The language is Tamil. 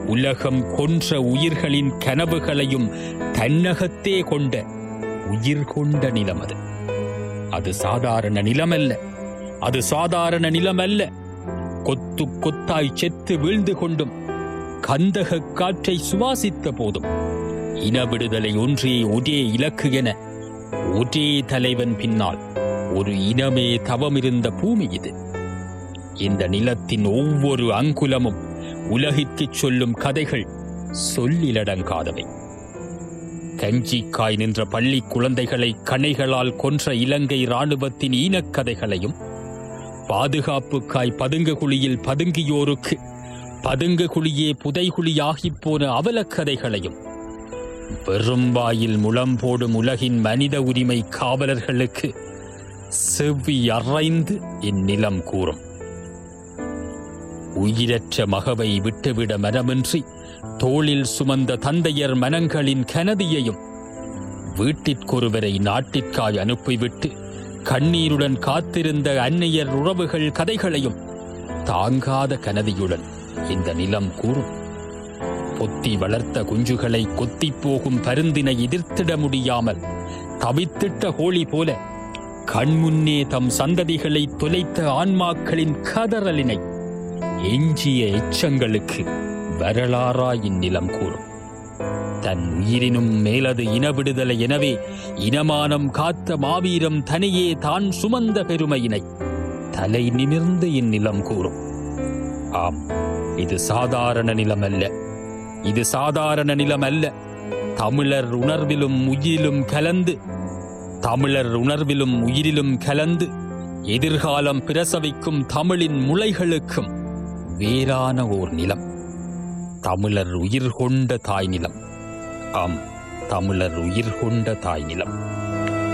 உலகம் கொன்ற உயிர்களின் கனவுகளையும் தன்னகத்தே கொண்ட உயிர் கொண்ட நிலம் அது. அது சாதாரண நிலமல்ல, அது சாதாரண நிலமல்ல. கொத்து கொத்தாய் செத்து வீழ்ந்து கொண்டும் கந்தக காற்றை சுவாசித்த போதும் இன விடுதலை ஒன்றே ஒரே இலக்கு என ஒரே தலைவன் பின்னால் ஒரு இனமே தவமிருந்த பூமி இது. இந்த நிலத்தின் ஒவ்வொரு அங்குலமும் உலகிற்குச் சொல்லும் கதைகள் சொல்லிலடங்காதவை. கஞ்சிக்காய் நின்ற பள்ளி குழந்தைகளை கணைகளால் கொன்ற இலங்கை இராணுவத்தின் ஈனக்கதைகளையும், பாதுகாப்புக்காய் பதுங்கு குழியில் பதுங்கியோருக்கு பதுங்கு குழியே புதைகுழியாகிப் போன அவலக்கதைகளையும், வெறும் வாயில் முளம் போடும் உலகின் மனித உரிமை காவலர்களுக்கு செவ்வி அறைந்து இந்நிலம் கூறும். உயிரற்ற மகவை விட்டுவிட மனமின்றி தோளில் சுமந்த தந்தையர் மனங்களின் கனதியையும், வீட்டிற்கொருவரை நாட்டிற்காய் அனுப்பிவிட்டு கண்ணீருடன் காத்திருந்த அன்னையர் உறவுகள் கதைகளையும் தாங்காத கனதியுடன் இந்த நிலம் கூறும். பொத்தி வளர்த்த குஞ்சுகளை கொத்திப் போகும் பருந்தினை எதிர்த்திட முடியாமல் தவித்திட்ட கோழி போல கண்முன்னே தம் சந்ததிகளை தொலைத்த ஆன்மாக்களின் கதறலினை எஞ்சிய எச்சங்களுக்கு வரலாறாய் இந்நிலம் கூறும். தன் உயிரினும் மேலது இன விடுதலை எனவே இனமானம் காத்த மாவீரம் தனியே தான் சுமந்த பெருமையினை தலை நிமிர்ந்து இந்நிலம் கூறும். ஆம், இது சாதாரண நிலமல்ல, இது சாதாரண நிலமல்ல. தமிழர் உணர்விலும் உயிரிலும் கலந்து, தமிழர் உணர்விலும் உயிரிலும் கலந்து எதிர்காலம் பிரசவிக்கும் தமிழின் முளைகளுக்கும் வேறான ஓர் நிலம். தமிழர் உயிர் கொண்ட தாய் நிலம். ஆம், தமிழர் உயிர் கொண்ட தாய் நிலம்.